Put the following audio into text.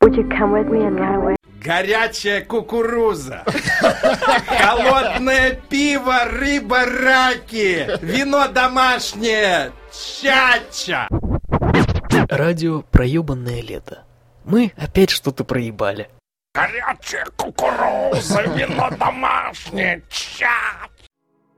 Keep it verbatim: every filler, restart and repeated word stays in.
Would you come with me and run away? Горячая кукуруза, холодное пиво, рыба, раки, вино домашнее, чача. Радио «Проебанное лето». Мы опять что-то проебали. Горячая кукуруза, вино домашнее, чача.